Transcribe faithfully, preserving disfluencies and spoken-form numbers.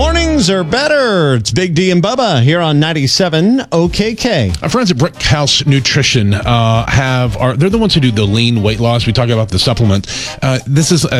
Mornings are better. It's Big D and Bubba here on ninety-seven O K K. Our friends at Brick House Nutrition uh, have are they're the ones who do the lean weight loss. We talk about the supplement. Uh, this is a